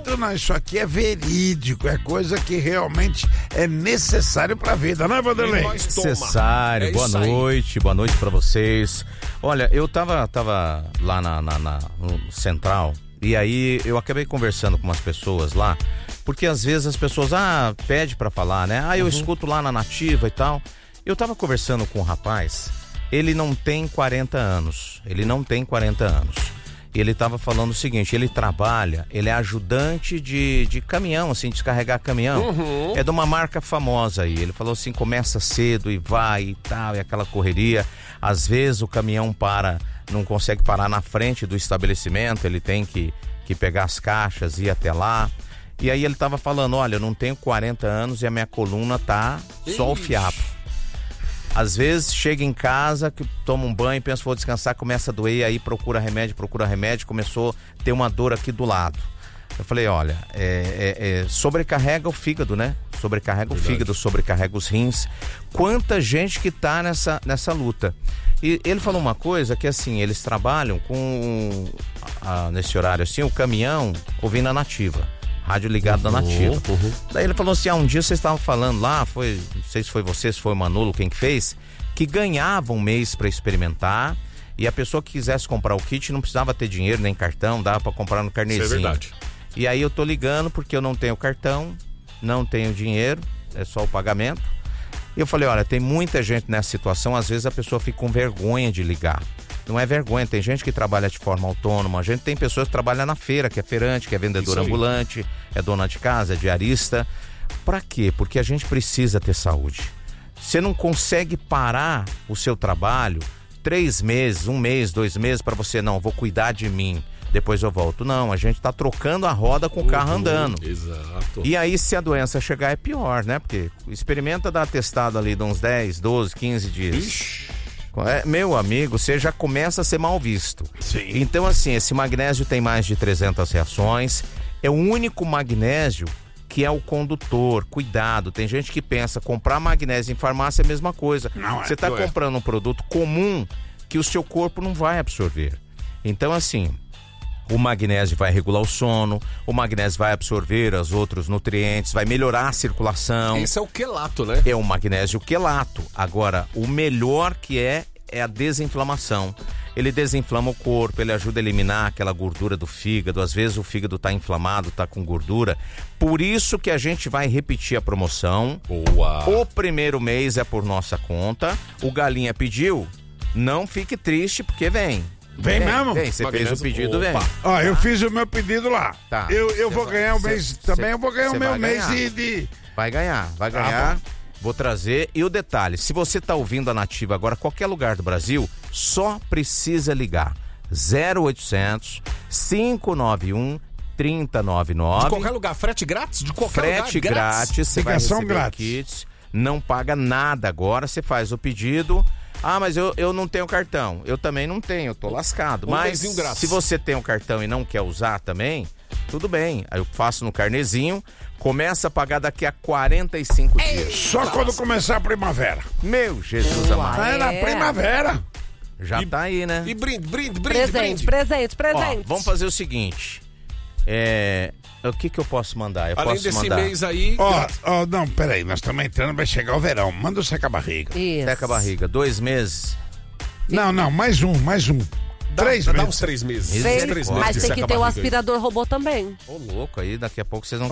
mito não, isso aqui é verídico, é coisa que realmente é necessário pra vida, né, Vanderlei? Necessário, boa noite pra vocês. Olha, eu tava lá no Central, e aí eu acabei conversando com umas pessoas lá, porque às vezes as pessoas, pede pra falar, né? Eu escuto lá na Nativa e tal. Eu tava conversando com um rapaz, ele não tem 40 anos, E ele tava falando o seguinte, ele é ajudante de caminhão, assim, descarregar caminhão. É de uma marca famosa aí. Ele falou assim, começa cedo e vai e tal, e aquela correria. Às vezes o caminhão não consegue parar na frente do estabelecimento, ele tem que pegar as caixas e ir até lá. E aí ele tava falando, olha, eu não tenho 40 anos e a minha coluna tá só o fiapo. Às vezes chega em casa, que toma um banho, pensa, vou descansar, começa a doer, aí procura remédio, começou a ter uma dor aqui do lado. Eu falei, olha, sobrecarrega o fígado, né? Sobrecarrega o fígado, sobrecarrega os rins. Quanta gente que tá nessa luta. E ele falou uma coisa que, assim, eles trabalham com, nesse horário assim, o caminhão ouvindo a Nativa. Rádio ligado da Nativa. Daí ele falou assim, um dia vocês estavam falando lá, não sei se foi você, se foi o Manolo, quem que fez, que ganhava um mês para experimentar, e a pessoa que quisesse comprar o kit não precisava ter dinheiro nem cartão, dava para comprar no carnezinho. Isso é verdade. E aí eu tô ligando porque eu não tenho cartão, não tenho dinheiro, é só o pagamento. E eu falei, olha, tem muita gente nessa situação, às vezes a pessoa fica com vergonha de ligar. Não é vergonha, tem gente que trabalha de forma autônoma, tem pessoas que trabalham na feira, que é feirante, que é vendedor ambulante, é dona de casa, é diarista. Pra quê? Porque a gente precisa ter saúde. Você não consegue parar o seu trabalho 3 meses, 1 mês, 2 meses pra você, não, vou cuidar de mim, depois eu volto. Não, a gente tá trocando a roda com o carro andando. Exato. E aí, se a doença chegar, é pior, né? Porque experimenta dar atestado ali de uns 10, 12, 15 dias. Ixi. Meu amigo, você já começa a ser mal visto. Sim. Então, assim, esse magnésio tem mais de 300 reações. É o único magnésio que é o condutor. Cuidado, tem gente que pensa comprar magnésio em farmácia é a mesma coisa. Você está comprando um produto comum que o seu corpo não vai absorver. Então, assim, o magnésio vai regular o sono, o magnésio vai absorver os outros nutrientes, vai melhorar a circulação. Esse é o quelato, né? É o magnésio quelato. Agora, o melhor que é a desinflamação. Ele desinflama o corpo, ele ajuda a eliminar aquela gordura do fígado. Às vezes o fígado está inflamado, está com gordura. Por isso que a gente vai repetir a promoção. Boa. O primeiro mês é por nossa conta. O Galinha pediu, não fique triste porque vem. Vem mesmo? Vem, você fez o pedido, vem. Ó, eu fiz o meu pedido lá. Tá. Eu vou ganhar o mês também, eu vou ganhar o meu mês de... Vai ganhar. Vou trazer. E o detalhe, se você tá ouvindo a Nativa agora, qualquer lugar do Brasil, só precisa ligar 0800 591 3099. De qualquer lugar, frete grátis? De qualquer lugar, frete grátis, você vai receber grátis. kits, não paga nada agora, você faz o pedido. Mas eu não tenho cartão. Eu também não tenho, eu tô lascado. Mas se você tem um cartão e não quer usar também, tudo bem. Aí eu faço no carnezinho, começa a pagar daqui a 45 dias. Só quando começar a primavera. Meu Jesus amado. É na primavera. Já tá aí, né? E brinde. Presente. Ó, vamos fazer o seguinte. O que eu posso mandar? Além posso desse mandar... mês aí... Não, peraí, nós estamos entrando, vai chegar o verão. Manda o seca-barriga. Seca a barriga, 2 meses. Não, mais um. 3 meses. Dá uns 3 meses. Mas tem que ter o aspirador robô também. Ô, louco, aí daqui a pouco vocês não